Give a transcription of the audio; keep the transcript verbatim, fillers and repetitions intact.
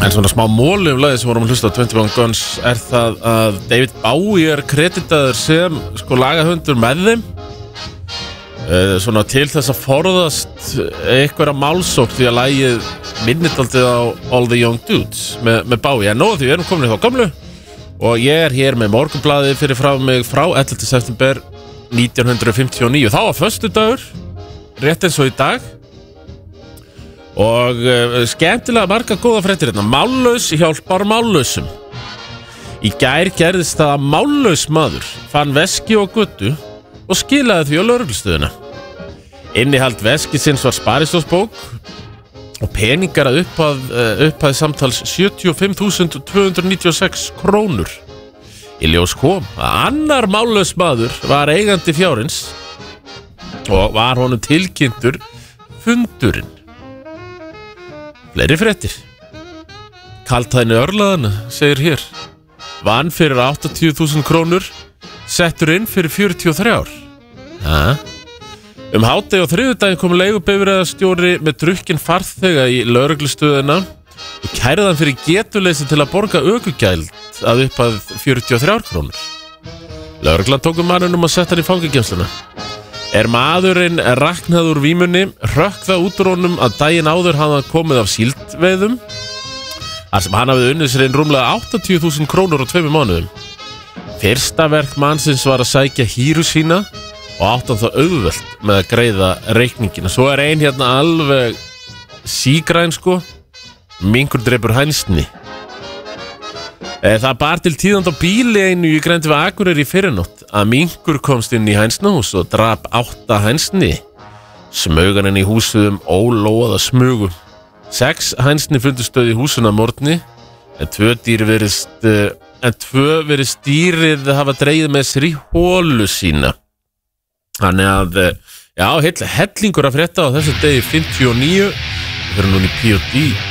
En svona smá móli um lagið sem vorum að hlusta á twenty-one Guns er það að David Bowie er kreditaður sem sko lagahöfundur með þeim uh, svona til þess að forðast einhverja málsókn því að lagið minnir dálítið á All the Young Dudes með, með Bowie. En nóðu því við erum komin í þá gamlu og ég er hér með Morgunblaðið fyrir frá mig frá ellefta september nítján hundruð fimmtíu og níu. Þá var föstudagur, rétt eins og í dag. Og uh, skemmtilega marga góða fréttir hérna. Mállaus hjálpar mállausum. Í gær gerðist það að mállaus maður fann veski og götu og skilaði því á lögreglustöðina. Innihald veskisins var sparisjóðsbók og peningar að upphæð, uh, upphæð samtals sjötíu og fimm þúsund tvö hundruð níutíu og sex krónur. Í ljós kom að annar mállaus maður var eigandi fjárins og var honum tilkynntur fundurinn. Fleiri fréttir. Kaltæðni örlaðana, segir hér. Vann fyrir áttatíu þúsund krónur, settur inn fyrir fjörutíu og þrjár. Ha? Um hádegi á þriðjudaginn kom leigubifreiðarstjóri með drukkinn farþega í lögreglustöðina og kærði hann fyrir getuleysi til að borga ökugjald að upphæð fjörutíu og þrjár krónur. Lögreglan tók um mannunum og sett hann í fangageymsluna. Er maðurinn raknað úr vímunni, hrökk það út úr honum að daginn áður hafði hann komið af síldveiðum þar sem hann hafði unnið sér inn rúmlega áttatíu þúsund krónur á tveimur mánuðum. Fyrsta verk mannsins var að sækja hýru sína og átti hann þá auðvelt með að greiða reikningina. Svo er ein hérna alveg sígræn sko, minkur drepur hænsni. Það bar til tíðand á bíli einu í grennd við Akureyri í fyrrinótt að minkur komst inn í hænsnahús og drap átta hænsni. Smauganinn í húsum ólóaða smugum. Sex hænsni fundu stöð í húsuna morgni en tvö dýr verist en tvö verist dýrið hafa dreigið með sér í hólu sína. Þannig að já, heil hellingur að frétta á þessu degi fimmtíu og níu. Við erum núna í P og D